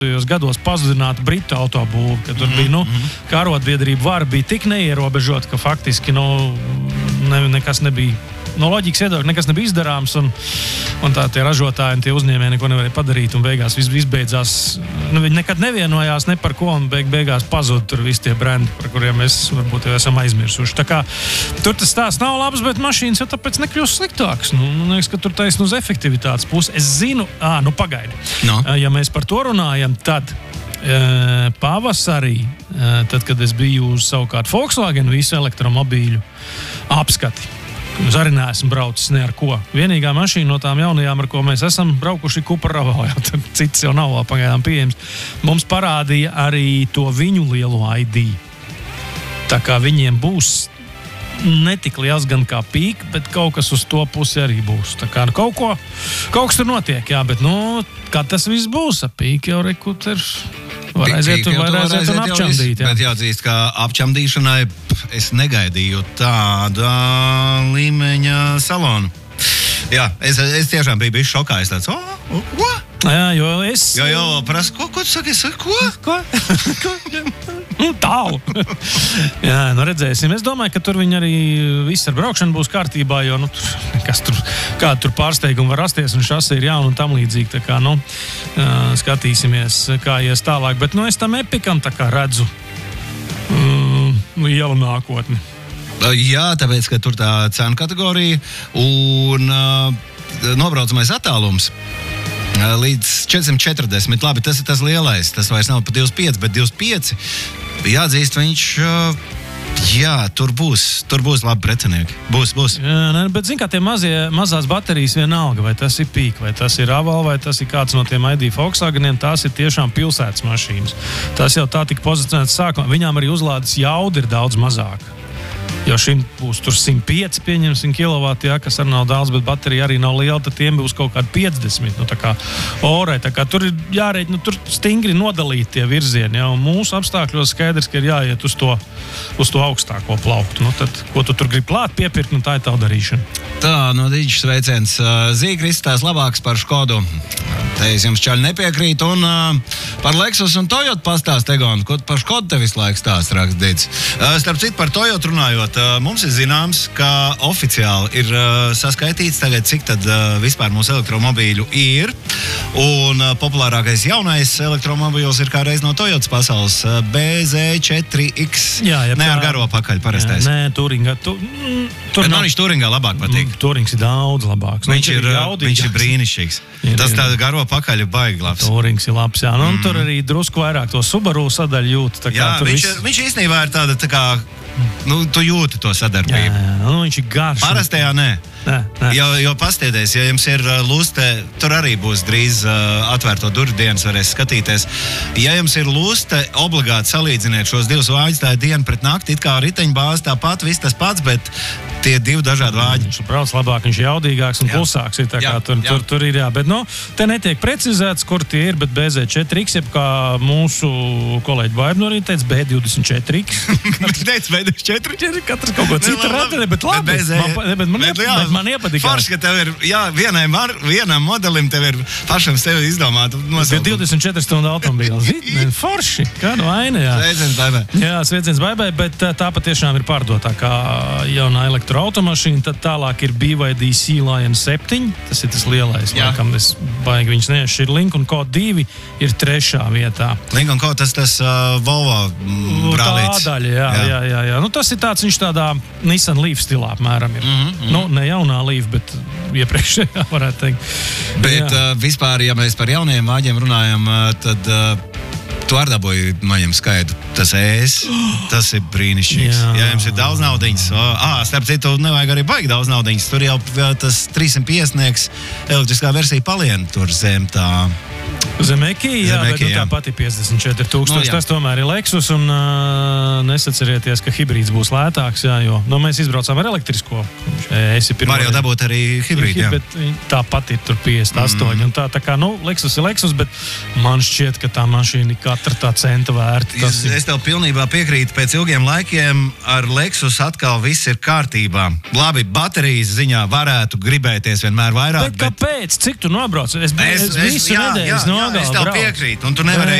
gados pazudināta Britu autobūve, kad tur bija, karotbiedrība vara bija tik neierobežota, ka faktiski, nekas nebija, no loģikas viedokļa nekas nebija izdarāms, un tā tie ražotāji un tie uzņēmēji neko nevarēja padarīt, un beigās viss izbeidzās, viņi nekad nevienojās ne par ko, un beigās pazuda tur visi tie brendi, par kuriem mēs varbūt jau esam aizmirsuši. Tā kā tur tas stāsts nav labs, bet mašīnas jau tāpēc nekļūst sliktāks. Liekas, ka tur taisn uz efektivitātes pusi. Es zinu, pagaidi. No. Ja mēs par to runājam, tad pavasarī, tad, kad es biju uz savukārt Volkswagen visu elektromobīļu apskati, es arī neesmu braucis ne ar ko. Vienīgā mašīna no tām jaunajām, ar ko mēs esam braukuši Cupra Ravā, tad cits jau nav vēl pagaidām pieejams. Mums parādīja arī to viņu lielo ID. Tā kā viņiem būs netik liels gan kā pīk, bet kaut kas uz to pusi arī būs. Tā kā kaut kas tur notiek, jā, bet, kā tas viss būs, pīk jau rekuters. Var aiziet un apčamdīt. Bet jāatzīst, ka apčamdīšanai es negaidīju tāda līmeņa salonu. Jā, es tiešām biju bijis šokā. Es tāds, ko? Jā, jo es... Jo, prasu, ko tu saki? Ko? Tālu. Jā, redzēsim. Es domāju, ka tur viņi arī viss ar braukšanu būs kārtībā, jo, kāda tur pārsteiguma var rasties, un šasi ir jauna un tam līdzīgi. Tā kā, skatīsimies, kā ies tālāk. Bet, es tam Epikam tā kā redzu lielu nākotni. Jā, tāpēc, ka tur tā cena kategorija un nobraucamais attālums līdz 440. Labi, tas ir tas lielais. Tas vairs nav pa 25, bet 25. Jāatzīst, viņš... Jā, tur būs labi precinieki. Būs. Jā, bet zin kā tie mazās baterijas vienalga, vai tas ir pīk, vai tas ir Aval, vai tas ir kāds no tiem ID Volkswageniem, tās ir tiešām pilsētas mašīnas. Tas jau tā tika pozicionēts sākumā. Viņām arī uzlādes jauda ir daudz mazāka. Jo šim būs tur 105, pieņemsim, kilovati, jā, kas arī nav daudz, bet baterija arī nav liela, tad tiem būs kaut kādi 50, tā kā orai. Tā kā tur ir jārēķina, tur stingri nodalīt tie virzieni, jā, un mūsu apstākļos skaidrs, ka ir jāiet uz to augstāko plauktu. Tad, ko tu tur gribi klāt piepirkt, tā ir tavu darīšana. Tā, no Dīģis sveiciens. Zīgris tās labāks par Škodu. Te es jums čaļi nepiekrītu, un par Lexus un Toyota pastāst, Egon, ko par Škodu te visu laiku stāst, rakst Dīģis. Starp citu, par Toyota runājot, mums ir zināms, ka oficiāli ir saskaitīts tagad, cik tad vispār mūsu elektromobīļu ir. Un populārākais jaunais elektromobīls ir kā reiz no Toyotas pasaules BZ4X. Jā, ne ar garo pakaļ parastais. Nē, Turingā. Viņš Turingā labāk patīk. Turings ir daudz labāks. Viņš ir brīnišķīgs. Tas tāda garo pakaļ ir baigi labs. Turings ir labs, jā. Un tur arī drusku vairāk to Subaru sadaļu jūt. Jā, viņš īstenībā ir tāda, tā kā, tu jūti to sadarbību. Jā, viņš ir garš. Parastajā nē. Jo pastiedies, ja jums ir luste, tur arī būs drīz atvērto durvju dienas, varēs skatīties. Ja jums ir luste, obligāti salīdziniet šos divus vāģus, tā ir diena pret nakti, it kā riteņbāze tāpat, viss tas pats, bet tie divi dažādi vāģi. Viņš brauc labāk, viņš ir jaudīgāks un klusāks. Tā kā tur ir, jā. Bet, te netiek precizēts, kur tie ir, bet BZ4X, jeb kā mūsu kolēģi Baiba arī teica, B24X. Tu teici B24? Katrs kaut ko citu rada, bet labi. Man iepatīk. Forši, ka tev ir, vienam modelim tev ir pašam sevi izdomāt. 24 stundu automobīls. Forši, kāda vaina, jā. Sveiciens Baibai. Jā, sveiciens Baibai, bet tā patiešām ir pārdotā kā jaunā elektroautomašīna. Tad tālāk ir BYD Sea Lion 7. Tas ir tas lielais, laikam es baigi viņus neatšķir. Lincoln Co. 2 ir 3. vietā. Lincoln Co. tas Volvo brālīts. Tā daļa, jā. Tas ir tāds, viņš tādā Nissan Leaf stilā apmēram ir. Ne jaunā Leaf, bet iepriekšējā varētu teikt. Bet vispār, ja mēs par jauniem vāģiem runājam, tad tu arī dabūji maņem skaidu. Tas tas ir brīnišķīgs. Ja jums ir daudz naudiņas, starp citu, nevajag arī baigi daudz naudiņas. Tur jau tas 350 elektriskā versija palien tur zem tā. Zem Eki, bet tā pati 54,000. Tas tomēr ir Lexus, un nesatcerieties, ka hibrīds būs lētāks, jo mēs izbraucām ar elektrisko. Var jau dabūt arī hibrīdu, bet tā pati ir tur 58. Un tā kā, Lexus ir Lexus, bet man šķiet, ka tā mašīna katra tā centa vērta. Es tev pilnībā piekrītu, pēc ilgiem laikiem ar Lexus atkal viss ir kārtībā. Labi, baterijas ziņā varētu gribēties vienmēr vairāk. Bet kāpēc? Cik tu nobrauc? Es visu nedēļas nogāli es tev brauc. piekrītu, un tu nevarēji